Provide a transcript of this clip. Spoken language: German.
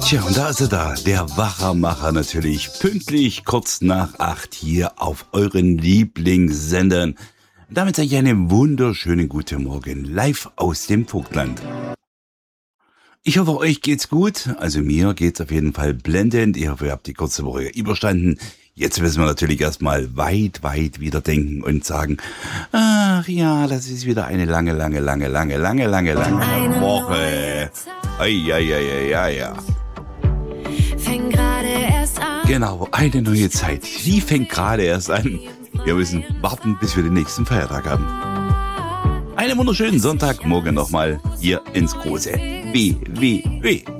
Tja, und da ist er da, der Wachermacher natürlich, pünktlich kurz nach 8 hier auf euren Lieblingssendern. Damit sage ich einen wunderschönen guten Morgen, live aus dem Vogtland. Ich hoffe, euch geht's gut, also mir geht's auf jeden Fall blendend. Ich hoffe, ihr habt die kurze Woche überstanden. Jetzt müssen wir natürlich erstmal weit wieder denken und sagen, ach ja, das ist wieder eine lange Woche. Ja. Fängt gerade erst an. Genau, eine neue Zeit. Die fängt gerade erst an. Wir müssen warten, bis wir den nächsten Feiertag haben. Einen wunderschönen Sonntagmorgen nochmal hier ins große WWW.